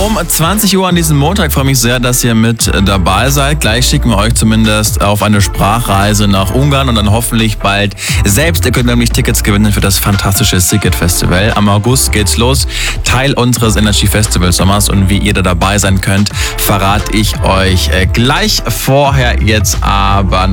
um 20 Uhr an diesem Montag. Freue mich sehr, dass ihr mit dabei seid. Gleich schicken wir euch zumindest auf eine Sprachreise nach Ungarn und dann hoffentlich bald selbst. Ihr könnt nämlich Tickets gewinnen für das fantastische Siget Festival. Am August geht's los. Teil unseres Energy Festival Sommers, und wie ihr da dabei sein könnt, verrate ich euch gleich. Vorher jetzt aber